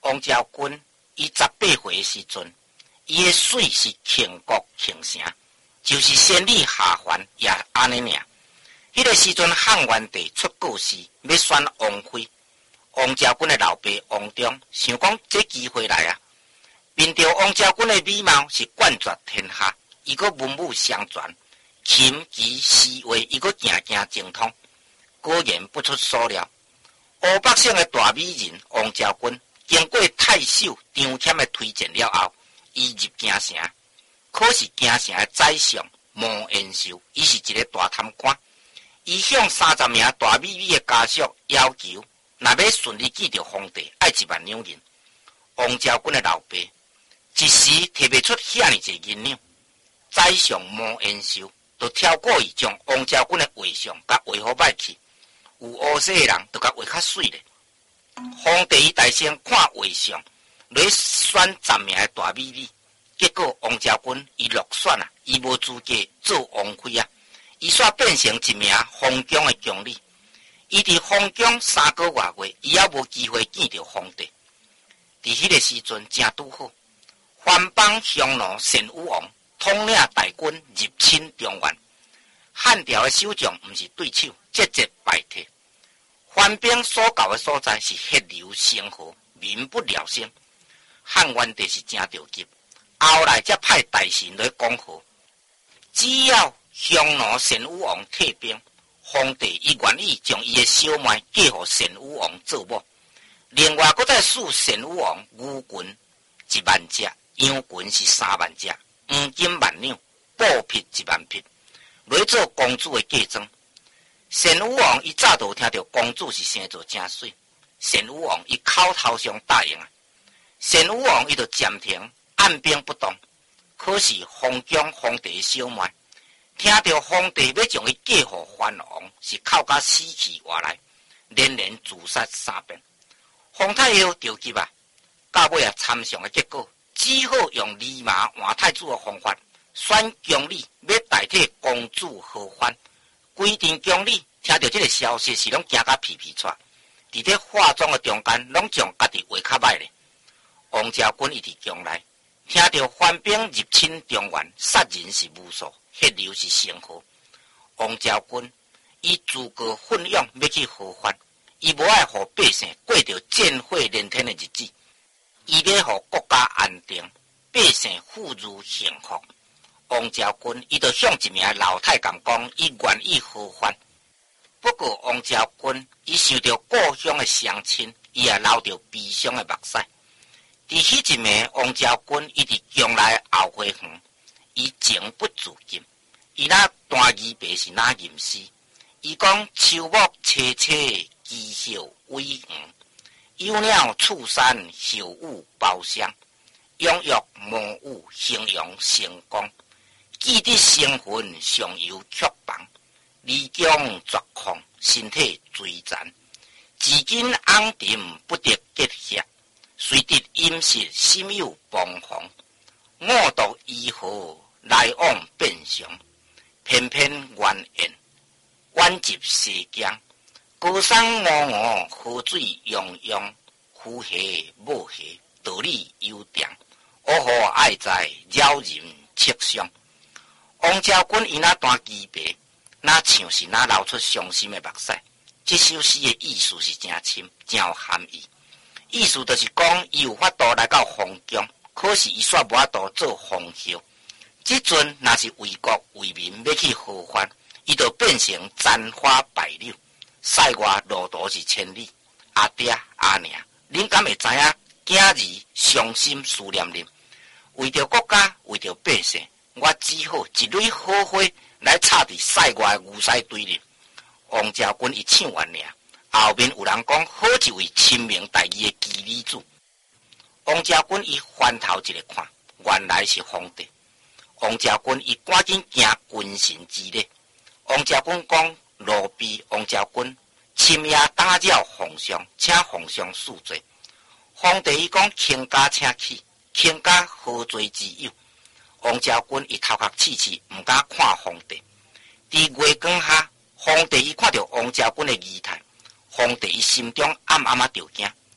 王昭君伊18岁的时阵，伊的水是倾国倾城，就是仙女下凡也安尼尔。迄个时阵，汉元帝出告示要选王妃。王昭君的老爸王忠想讲这机会来啊，凭着王昭君的美貌是冠绝天下，伊个文武双全，琴棋诗画伊个件件精通。果然不出所料，湖北省的大美人王昭君经过太守张骞的推荐了后，伊入京城。可是京城的宰相毛延寿，伊是一个大贪官，伊向30名大美的家属要求，若要顺利见到皇帝，爱1万两银。王昭君的老爸一时摕不出遐尼济银两，宰相毛延寿就跳过伊，将王昭君的画像甲画好歹去，有乌色的人就甲画较水咧。皇帝伊大先看画像，来选10名的大美女，结果王昭君伊落选啊，伊无资格做王妃啊，伊煞变成一名封疆的宫女。伊伫封疆3个月，伊也无机会见到皇帝。伫迄个时阵正拄好，番邦匈奴神武王统领大军入侵中原，汉朝的首将毋是对手，节节败退。番兵所到的所在是血流成河，民不聊生。汉元帝是真着急，后来才派大臣来讲和，只要匈奴神武王退兵，皇帝伊愿意将伊的小妹嫁予神武王做某。另外，搁再赐神武王牛群1万只，羊群是3万只，黄金1万两，布匹1万匹，来做公主的嫁妆。神武王伊早就听到公主是生做真水，神武王伊口头上答应啊。神武王伊就暂停按兵不动。可是封疆皇帝的小妹听到皇帝要将伊嫁予藩王，是哭甲死去活来，连连自杀3遍。皇太后着急啊，到尾参详的结果，只好用立马换太子的方法，选宫女要代替公主合欢。规定宫女听到这个消息是拢惊甲皮皮喘，伫咧化妆的中间，拢将家己画较歹咧。王昭君伊伫宫内，听到番兵入侵中原，杀人是无数，血流是成河。王昭君伊自告奋勇要去合欢，伊无爱互百姓过着战火连天的日子，伊要互国家安定，百姓富裕幸福。王昭君伊就向一名老太监讲，伊愿意合欢。不过王昭君伊想到故乡的乡亲，伊也流着悲伤的目屎。伫迄一暝，王昭君伊伫宫内后花园，伊情不自禁。伊那单字白是那吟诗，伊讲秋木青青，枝叶微黄，有鸟触山朽雾包厢，养育魔物形容成功。记得生魂上游曲房，离宫绝控身体追残，至今昂沉不得结协，虽得饮食心有崩荒。我独医好来往变相，偏偏怨言冤集世疆。高山峨峨河水泱泱，夫妻母系道理悠长，我何爱在扰人七伤。王昭君伊那段记白，那像是那流出伤心的目屎。这首诗的意思是真深，真有含义。意思就是讲，伊有法度来到封疆，可是伊煞无法度做封侯。即阵若是为国为民要去合欢，伊就变成簪花百柳，塞外路途是千里。阿爹阿娘，恁敢会知影囝儿伤心思念恁？为着国家，为着百姓，我只好一蕊好花来插伫塞外牛屎堆里。王昭君伊唱完了，后面有人讲好一位亲明大义的奇女子。王昭君伊翻头一个看，原来是皇帝。王昭君伊赶紧行君臣之礼。王昭君讲奴婢王昭君深夜打扰皇上，请皇上恕罪。皇帝伊讲卿家请起，卿家何罪之有？王昭君伊头壳刺刺，毋敢看皇帝。伫月光下，皇帝伊看到王昭君的仪态，皇帝伊心中暗暗着惊。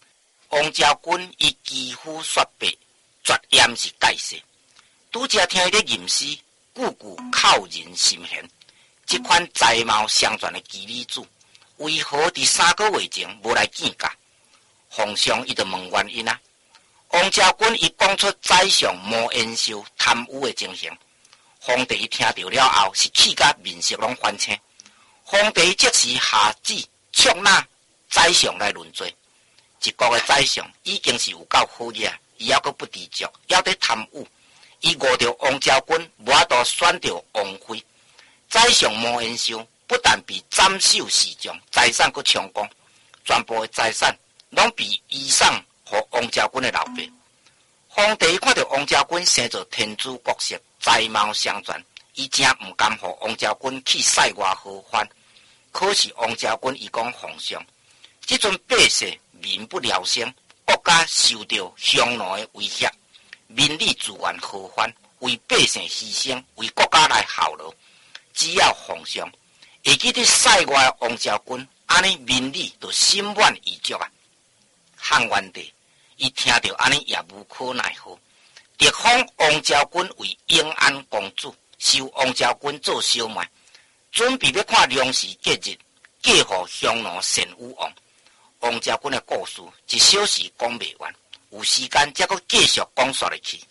王昭君以肌肤雪白，绝艳是盖世。拄则听伊咧吟诗，句句扣人心弦。这款才貌双全的奇女子，为何伫3个月前无来见驾？皇上伊就问原因啊。王昭君伊讲出宰相毛延寿贪污的情形，皇帝伊听到了后是气甲面色拢翻青。皇帝即时下旨捉拿宰相来论罪。一国的宰相已经是有够好惹，伊还阁不知足，还得贪污。伊误着王昭君，无法度选着王妃。宰相毛延寿不但被斩首示众，财产阁充公，全部的财产拢被遗送给王昭君的老爸。皇帝看到王昭君生做天子国色，才貌双全，伊真毋甘互王昭君去塞外何欢。可是王昭君伊讲皇上，即阵百姓民不聊生，国家受到匈奴的威胁，民力资源何欢？为百姓牺牲，为国家来效劳。只要皇上会记得塞外的王昭君，安尼民力就心满意足啊！汉元帝伊听到安尼也无可奈何，特封王昭君为永安公主，收王昭君做小妹，准备要看粮食节日，嫁予匈奴神武王。王昭君的故事一小时讲袂完，有时间才阁继续讲说入去。